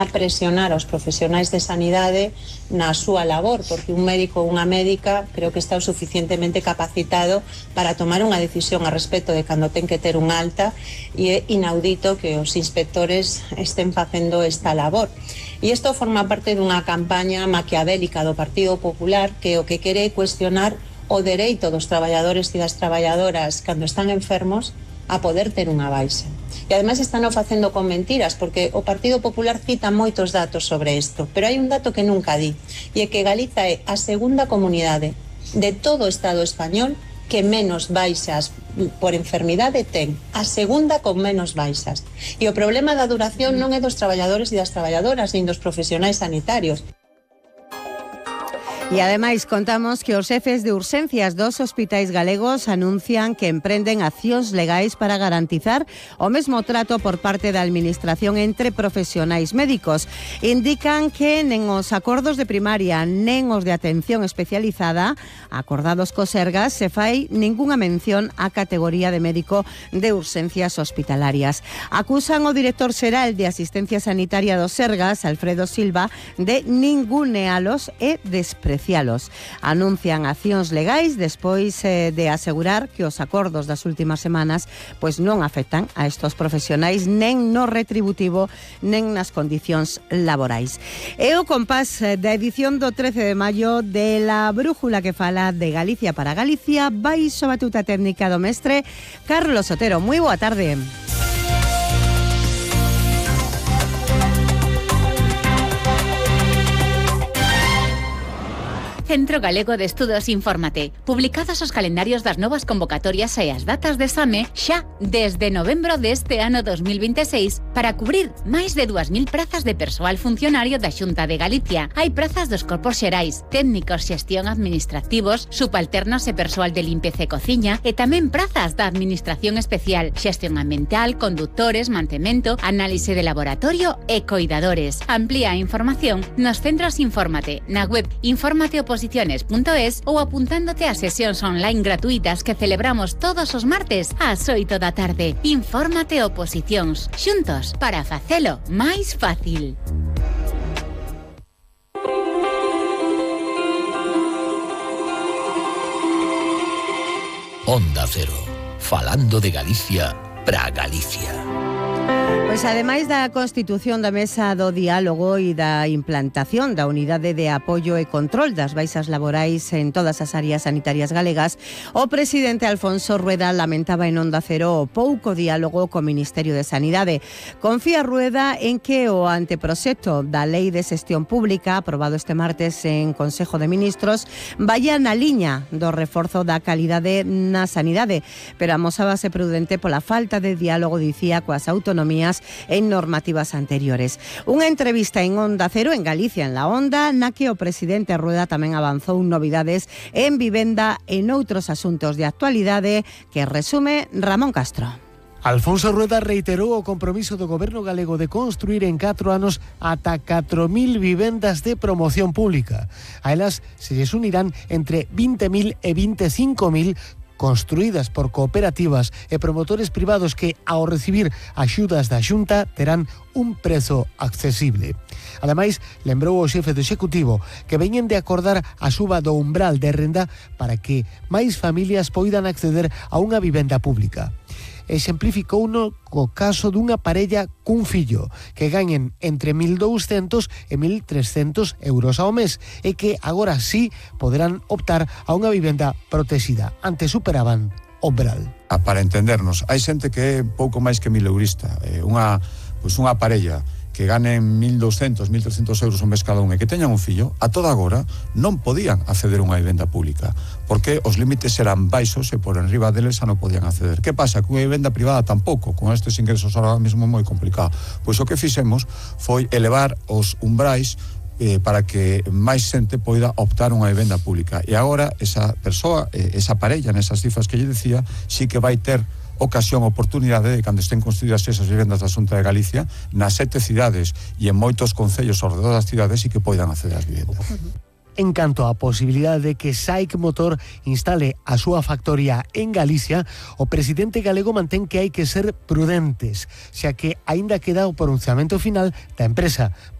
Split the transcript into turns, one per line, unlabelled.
a presionar aos profesionais de sanidade na súa labor, porque un médico ou unha médica creo que está o suficientemente capacitado para tomar unha decisión a respecto de cando ten que ter un alta, e é inaudito que os inspectores estén facendo esta labor. E isto forma parte dunha campaña maquiavélica do Partido Popular que o que quere é cuestionar o dereito dos traballadores e das traballadoras cando están enfermos a poder ter unha baixa. E ademais están o facendo con mentiras, porque o Partido Popular cita moitos datos sobre isto, pero hai un dato que nunca di, e é que Galiza é a segunda comunidade de todo o Estado español que menos baixas por enfermidade ten, a segunda con menos baixas. E o problema da duración non é dos traballadores e das traballadoras, nin dos profesionais sanitarios.
E ademais contamos que os xefes de urxencias dos hospitais galegos anuncian que emprenden accións legais para garantizar o mesmo trato por parte da administración entre profesionais médicos. Indican que nen os acordos de primaria nen os de atención especializada acordados co Sergas se fai ningunha mención á categoría de médico de urxencias hospitalarias. Acusan o director xeral de Asistencia Sanitaria do Sergas, Alfredo Silva, de ningunealos e desprecialos. Anuncian accións legais despois de asegurar que os acordos das últimas semanas pois non afectan a estos profesionais nen no retributivo nen nas condicións laborais. E o compás da edición do 13 de maio de La Brújula que fala de Galicia para Galicia baixo batuta técnica do mestre Carlos Otero. Moi boa tarde.
Centro Galego de Estudos Infórmate. Publicados os calendarios das novas convocatorias e as datas de exame xa desde novembro deste ano 2026 para cubrir máis de 2.000 prazas de persoal funcionario da Xunta de Galicia. Hai prazas dos corpos xerais, técnicos, xestión administrativos, subalternos e persoal de limpeza e cociña e tamén prazas da Administración Especial, xestión ambiental, conductores, mantemento, análise de laboratorio e coidadores. Amplía a información nos centros Infórmate, na web informateoposiciones.es ou apuntándote a sesións online gratuitas que celebramos todos os martes ás 8 da tarde. Infórmate Oposicións, xuntos para facelo máis fácil.
Onda Cero, falando de Galicia para Galicia.
Pois ademais da constitución da Mesa do Diálogo e da implantación da Unidade de Apoio e Control das Baixas Laborais en todas as áreas sanitarias galegas, o presidente Alfonso Rueda lamentaba en Onda Cero o pouco diálogo co Ministerio de Sanidade. Confía Rueda en que o anteproxecto da Lei de Xestión Pública, aprobado este martes en Consejo de Ministros, vaya na liña do reforzo da calidade na sanidade, pero amosábase prudente pola falta de diálogo, dicía, coas autonomías en normativas anteriores. Unha entrevista en Onda Cero en Galicia en la Onda, na que o presidente Rueda tamén avanzou novidades en vivenda e noutros asuntos de actualidade que resume Ramón Castro.
Alfonso Rueda reiterou o compromiso do goberno galego de construir en 4 anos ata 4.000 vivendas de promoción pública. A elas se lles unirán entre 20.000 e 25.000 construídas por cooperativas e promotores privados que, ao recibir axudas da Xunta, terán un prezo accesible. Ademais, lembrou o xefe do Executivo que veñen de acordar a suba do umbral de renda para que máis familias poidan acceder a unha vivenda pública. Exemplificouno co caso dunha parella cun fillo que gañen entre 1.200 e 1.300 euros ao mes e que agora sí poderán optar a unha vivenda protexida. Antes superaban o umbral.
Para entendernos, hai xente que é pouco máis que 1.000 eurista. Unha parella que ganen 1.200, 1.300 euros ao mes cada un e que teñan un fillo, a toda agora non podían acceder a unha vivenda pública, porque os límites eran baixos e por enriba deles xa non podían acceder. Que pasa? Que unha vivenda privada tampouco, con estes ingresos ahora mesmo moi complicado. Pois o que fixemos foi elevar os umbrais para que máis xente poida optar unha vivenda pública. E agora esa persoa, esa parella, nesas cifras que lle dicía, sí que vai ter ocasión, oportunidade de cando estén construídas esas vivendas da Xunta de Galicia nas 7 cidades e en moitos concellos ao redor das cidades e que poidan acceder ás vivendas.
En canto á posibilidade de que SAIC Motor instale a súa factoría en Galicia, o presidente galego mantén que hai que ser prudentes, xa que aínda queda o pronunciamento final da empresa.